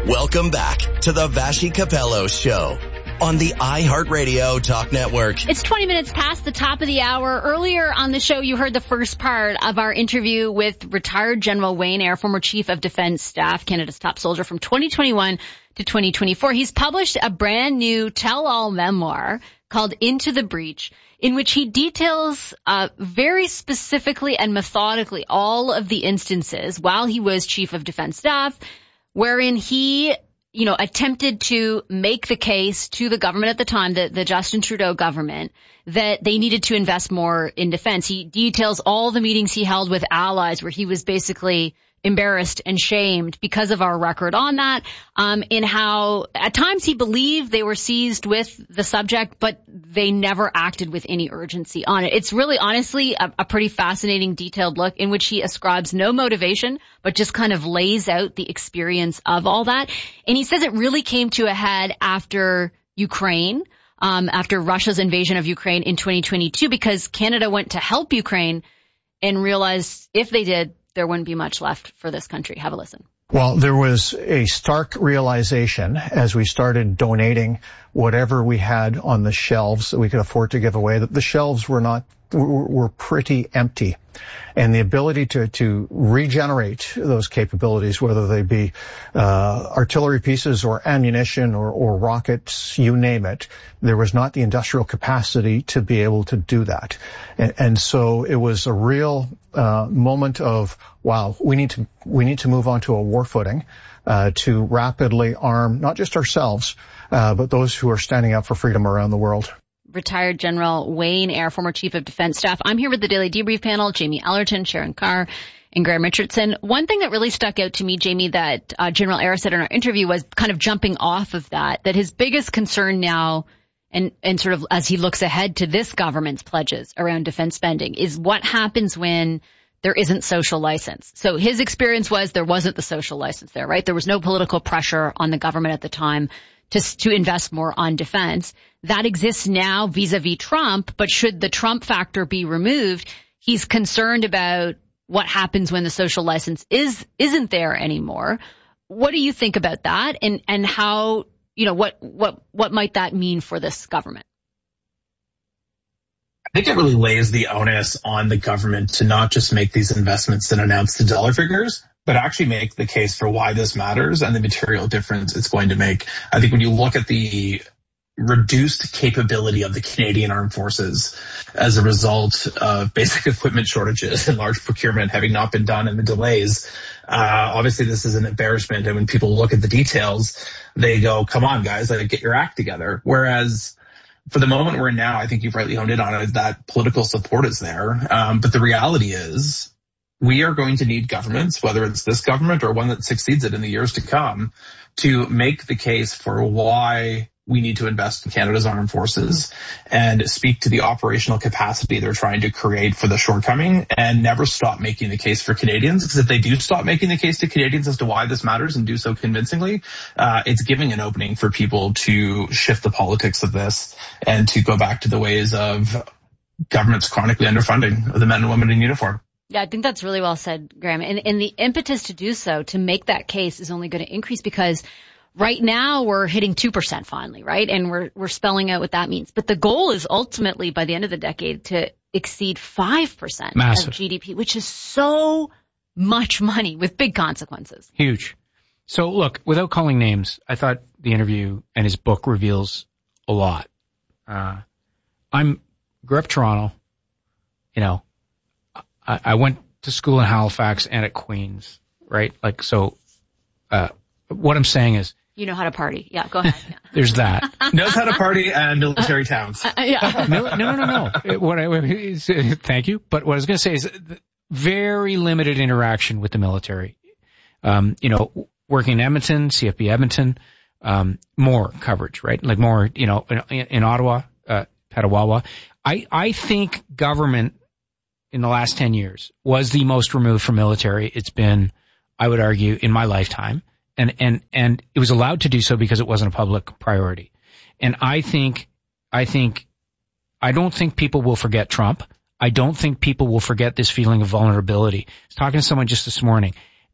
Welcome back to the Vassy Capello Show on the iHeartRadio Talk Network. It's 20 minutes past the top of the hour. Earlier on the show, you heard the first part of our interview with retired General Wayne Eyre, former Chief of Defense Staff, Canada's top soldier from 2021 to 2024. He's published a brand new tell-all memoir called Into the Breach, in which he details very specifically and methodically all of the instances while he was Chief of Defense Staff, wherein he attempted to make the case to the government at the time, the Justin Trudeau government, that they needed to invest more in defense. He details all the meetings he held with allies where he was basically embarrassed and shamed because of our record on that, in how at times he believed they were seized with the subject, but they never acted with any urgency on it. It's really honestly a pretty fascinating, detailed look in which he ascribes no motivation, but just kind of lays out the experience of all that. And he says it really came to a head after Ukraine, after Russia's invasion of Ukraine in 2022, because Canada went to help Ukraine and realized if they did, there wouldn't be much left for this country. Have a listen. Well, there was a stark realization as we started donating whatever we had on the shelves that we could afford to give away, that the shelves were pretty empty. And the ability to regenerate those capabilities, whether they be artillery pieces or ammunition or rockets, you name it, there was not the industrial capacity to be able to do that. And so it was a real moment of, wow, we need to move on to a war footing to rapidly arm not just ourselves, but those who are standing up for freedom around the world. Retired General Wayne Eyre, former Chief of Defense Staff. I'm here with the Daily Debrief panel, Jamie Ellerton, Sharon Carr, and Graham Richardson. One thing that really stuck out to me, Jamie, that General Eyre said in our interview was kind of jumping off of that his biggest concern now, and sort of as he looks ahead to this government's pledges around defense spending, is what happens when there isn't social license. So his experience was there wasn't the social license there, right? There was no political pressure on the government at the time to invest more on defense. That exists now vis-a-vis Trump, but should the Trump factor be removed, he's concerned about what happens when the social license isn't there anymore. What do you think about that, and how, what might that mean for this government? I think it really lays the onus on the government to not just make these investments and announce the dollar figures, but actually make the case for why this matters and the material difference it's going to make. I think when you look at the reduced capability of the Canadian Armed Forces as a result of basic equipment shortages and large procurement having not been done and the delays, obviously this is an embarrassment. And when people look at the details, they go, come on, guys, get your act together. Whereas for the moment we're in now, I think you've rightly honed in on it, that political support is there. But the reality is we are going to need governments, whether it's this government or one that succeeds it in the years to come, to make the case for why we need to invest in Canada's armed forces and speak to the operational capacity they're trying to create for the shortcoming, and never stop making the case for Canadians. Because if they do stop making the case to Canadians as to why this matters and do so convincingly, it's giving an opening for people to shift the politics of this and to go back to the ways of government's chronically underfunding of the men and women in uniform. Yeah, I think that's really well said, Graham. And the impetus to do so, to make that case, is only going to increase because right now we're hitting 2% finally, right? And we're spelling out what that means. But the goal is ultimately by the end of the decade to exceed 5% Massive. Of GDP, which is so much money with big consequences. Huge. So look, without calling names, I thought the interview and his book reveals a lot. Grew up Toronto, I went to school in Halifax and at Queen's, right? What I'm saying is, you know how to party. Yeah, go ahead. Yeah. There's that. Knows how to party and military towns. Yeah. No. Thank you. But what I was going to say is very limited interaction with the military. Working in Edmonton, CFB Edmonton, more coverage, right? Like more, in Ottawa, Petawawa. I think government in the last 10 years was the most removed from military it's been, I would argue, in my lifetime. And it was allowed to do so because it wasn't a public priority. And I don't think people will forget Trump. I don't think people will forget this feeling of vulnerability. I was talking to someone just this morning.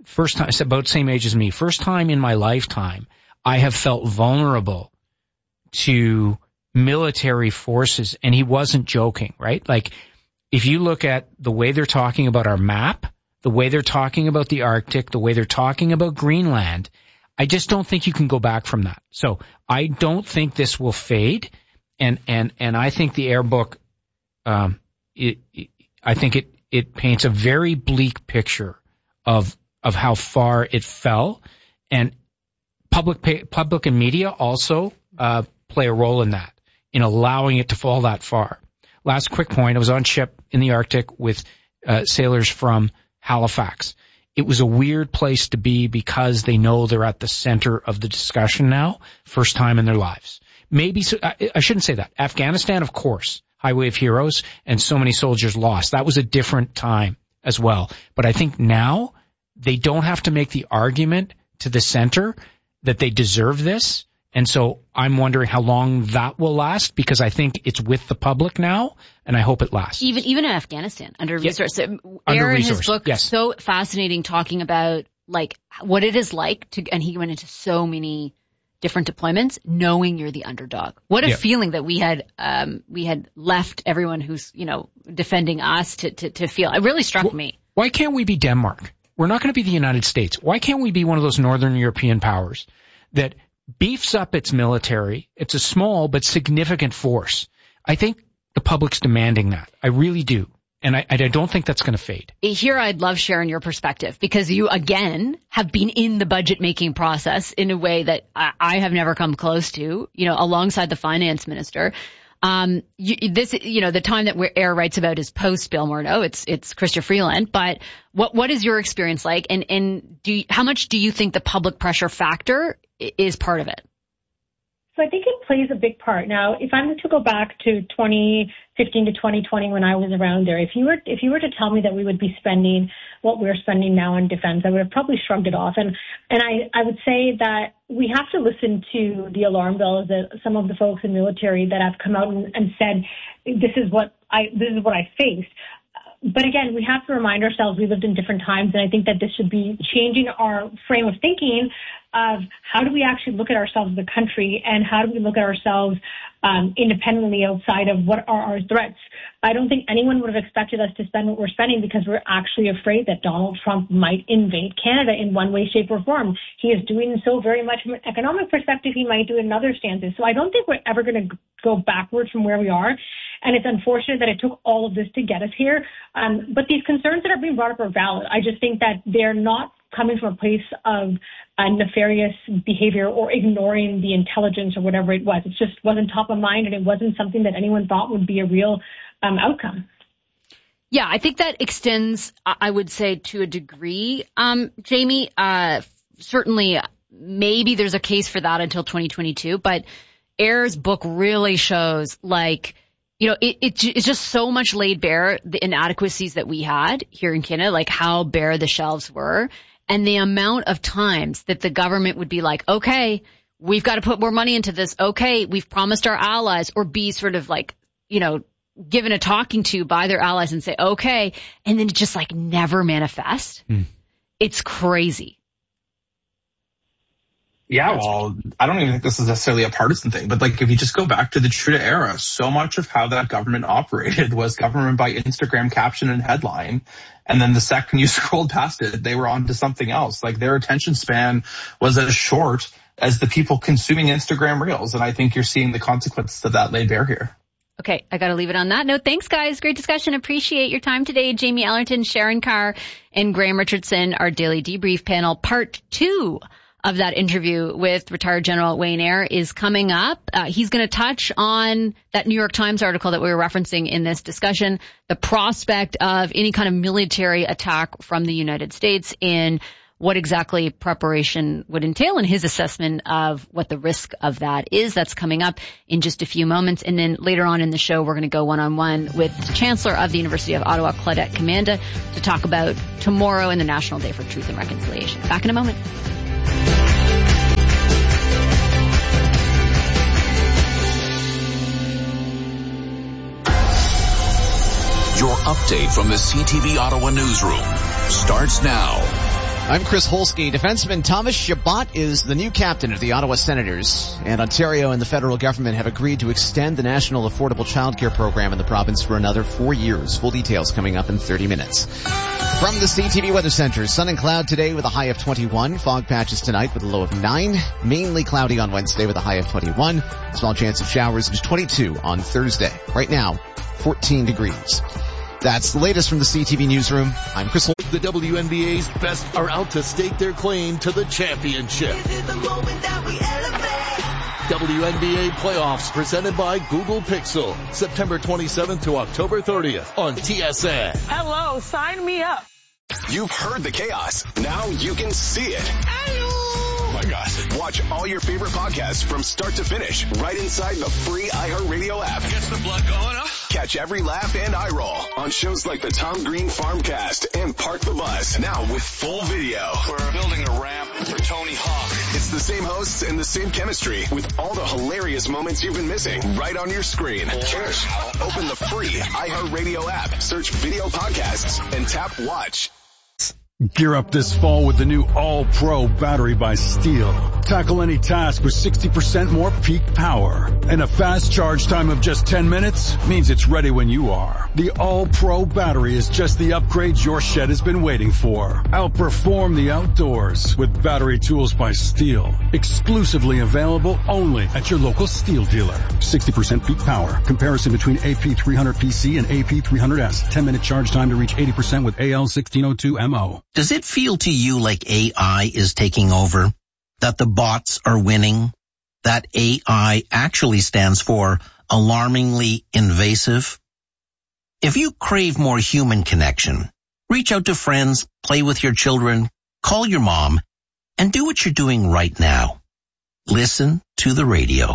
first time, about the same age as me, first time in my lifetime, I have felt vulnerable to military forces, and he wasn't joking, right? Like, if you look at the way they're talking about our map, the way they're talking about the Arctic, the way they're talking about Greenland, I just don't think you can go back from that. So I don't think this will fade, and I think the Air book, I think it paints a very bleak picture of how far it fell, and public and media also play a role in that, in allowing it to fall that far. Last quick point, I was on ship in the Arctic with sailors from Halifax. It was a weird place to be because they know they're at the center of the discussion now, first time in their lives. Maybe, I shouldn't say that. Afghanistan, of course, Highway of Heroes, and so many soldiers lost. That was a different time as well. But I think now they don't have to make the argument to the center that they deserve this. And so I'm wondering how long that will last, because I think it's with the public now, and I hope it lasts. Even in Afghanistan, under-resourced. Air in his book, yes. So fascinating, talking about like what it is like to, and he went into so many different deployments, knowing you're the underdog. What a feeling that we had left everyone who's, defending us to feel. It really struck me. Why can't we be Denmark? We're not going to be the United States. Why can't we be one of those Northern European powers that beefs up its military? It's a small but significant force. I think the public's demanding that. I really do. And I don't think that's going to fade. Here, I'd love, Sharon, your perspective, because you, again, have been in the budget-making process in a way that I have never come close to, alongside the finance minister. The time that Air writes about is post-Bill Morneau. It's Chrystia Freeland. But what is your experience like? And how much do you think the public pressure factor is part of it? So I think it plays a big part. Now, if I'm to go back to 2015 to 2020 when I was around there, if you were to tell me that we would be spending what we're spending now on defense, I would have probably shrugged it off. And I would say that we have to listen to the alarm bells that some of the folks in military that have come out and said, this is what I faced. But again, we have to remind ourselves we lived in different times, and I think that this should be changing our frame of thinking of how do we actually look at ourselves as a country, and how do we look at ourselves independently outside of what are our threats. I don't think anyone would have expected us to spend what we're spending because we're actually afraid that Donald Trump might invade Canada in one way, shape, or form. He is doing so very much from an economic perspective. He might do it in other stances. So I don't think we're ever going to go backwards from where we are. And it's unfortunate that it took all of this to get us here. But these concerns that are being brought up are valid. I just think that they're not coming from a place of nefarious behavior or ignoring the intelligence or whatever it was. It just wasn't top of mind, and it wasn't something that anyone thought would be a real outcome. Yeah, I think that extends, I would say, to a degree. Jamie, certainly maybe there's a case for that until 2022, but Air's book really shows it's just so much laid bare the inadequacies that we had here in Canada, like how bare the shelves were, and the amount of times that the government would be like, okay, we've got to put more money into this. Okay, we've promised our allies, or be sort of given a talking to by their allies and say, okay, and then just never manifest. It's crazy. Yeah, well, I don't even think this is necessarily a partisan thing, but if you just go back to the Trudeau era, so much of how that government operated was government by Instagram caption and headline. And then the second you scrolled past it, they were on to something else. Their attention span was as short as the people consuming Instagram Reels. And I think you're seeing the consequences of that laid bare here. Okay, I got to leave it on that note. Thanks, guys. Great discussion. Appreciate your time today. Jamie Ellerton, Sharon Carr, and Graham Richardson, our daily debrief panel. Part 2 of that interview with retired General Wayne Eyre is coming up. He's going to touch on that New York Times article that we were referencing in this discussion, the prospect of any kind of military attack from the United States, and what exactly preparation would entail, and his assessment of what the risk of that is. That's coming up in just a few moments. And then later on in the show, we're going to go one-on-one with the Chancellor of the University of Ottawa, Claudette Commanda, to talk about tomorrow and the National Day for Truth and Reconciliation. Back in a moment. Your update from the CTV Ottawa newsroom starts now. I'm Chris Holsky. Defenseman Thomas Chabot is the new captain of the Ottawa Senators, and Ontario and the federal government have agreed to extend the National Affordable Childcare Program in the province for another 4 years. Full details coming up in 30 minutes. From the CTV Weather Center, sun and cloud today with a high of 21. Fog patches tonight with a low of 9. Mainly cloudy on Wednesday with a high of 21. Small chance of showers is 22 on Thursday. Right now, 14 degrees. That's the latest from the CTV Newsroom. I'm Chris Holsky. The WNBA's best are out to stake their claim to the championship. This is the moment that we elevate. WNBA playoffs presented by Google Pixel. September 27th to October 30th on TSN. Hello, sign me up. You've heard the chaos. Now you can see it. Oh my God. Watch all your favorite podcasts from start to finish right inside the free iHeartRadio app. Gets the blood going up. Catch every laugh and eye roll on shows like the Tom Green Farmcast and Park the Bus. Now with full video. We're building a ramp for Tony Hawk. It's the same hosts and the same chemistry with all the hilarious moments you've been missing right on your screen. Cheers. Open the free iHeartRadio app, search video podcasts, and tap watch. Gear up this fall with the new All-Pro battery by Steel. Tackle any task with 60% more peak power. And a fast charge time of just 10 minutes means it's ready when you are. The All-Pro battery is just the upgrade your shed has been waiting for. Outperform the outdoors with battery tools by Steel. Exclusively available only at your local Steel dealer. 60% peak power. Comparison between AP300PC and AP300S. 10-minute charge time to reach 80% with AL1602MO. Does it feel to you like AI is taking over? That the bots are winning? That AI actually stands for alarmingly invasive? If you crave more human connection, reach out to friends, play with your children, call your mom, and do what you're doing right now. Listen to the radio.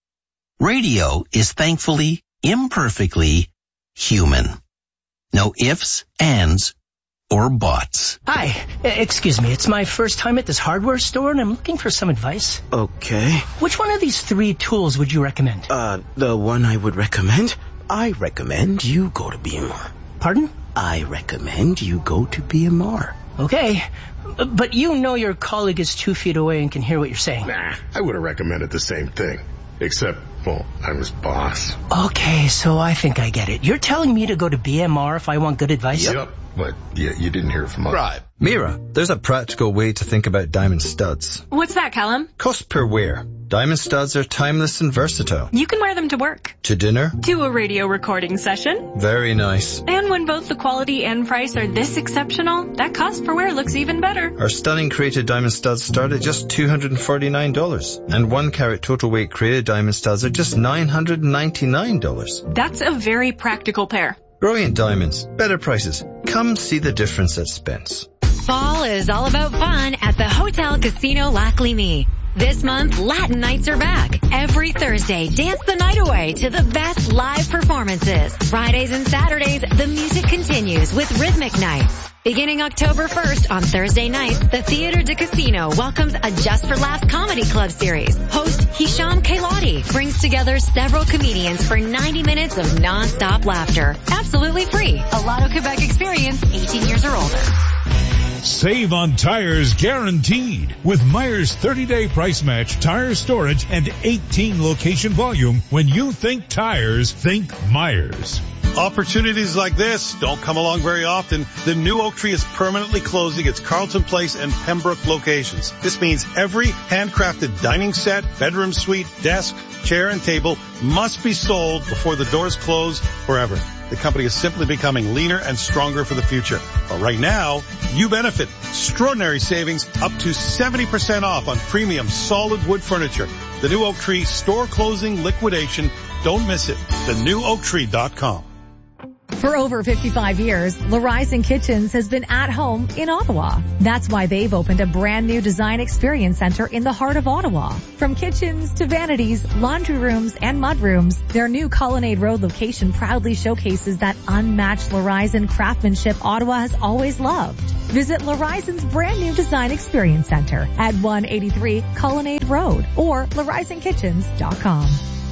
Radio is thankfully, imperfectly human. No ifs, ands, or bots. Hi, excuse me, it's my first time at this hardware store and I'm looking for some advice. Okay. Which one of these 3 tools would you recommend? The one I would recommend? I recommend you go to BMR. Pardon? I recommend you go to BMR. Okay, but you know your colleague is 2 feet away and can hear what you're saying. Nah, I would have recommended the same thing. Except, well, I'm his boss. Okay, so I think I get it. You're telling me to go to BMR if I want good advice? Yep. But yeah, you didn't hear from us. Right. Mira, there's a practical way to think about diamond studs. What's that, Callum? Cost per wear. Diamond studs are timeless and versatile. You can wear them to work. To dinner. To a radio recording session. Very nice. And when both the quality and price are this exceptional, that cost per wear looks even better. Our stunning created diamond studs start at just $249. And 1 carat total weight created diamond studs are just $999. That's a very practical pair. Brilliant diamonds, better prices. Come see the difference at Spence. Fall is all about fun at the Hotel Casino Lac Lévis. This month, Latin nights are back. Every Thursday, dance the night away to the best live performances. Fridays and Saturdays, the music continues with rhythmic nights. Beginning October 1st on Thursday nights, the Theatre de Casino welcomes a Just for Laughs comedy club series. Host Hisham Kailati brings together several comedians for 90 minutes of non-stop laughter. Absolutely free. A Lotto Quebec experience, 18 years or older. Save on tires guaranteed with Myers 30-day price match, tire storage, and 18 location volume. When you think tires, think Myers. Opportunities like this don't come along very often. The new Oak Tree is permanently closing its Carlton Place and Pembroke locations. This means every handcrafted dining set, bedroom suite, desk, chair, and table must be sold before the doors close forever. The company is simply becoming leaner and stronger for the future. But right now, you benefit. Extraordinary savings up to 70% off on premium solid wood furniture. The new Oak Tree store closing liquidation. Don't miss it. TheNewOakTree.com. For over 55 years, Larizon Kitchens has been at home in Ottawa. That's why they've opened a brand new design experience center in the heart of Ottawa. From kitchens to vanities, laundry rooms, and mudrooms, their new Colonnade Road location proudly showcases that unmatched Larizon craftsmanship Ottawa has always loved. Visit Larizon's brand new design experience center at 183 Colonnade Road or LarizonKitchens.com.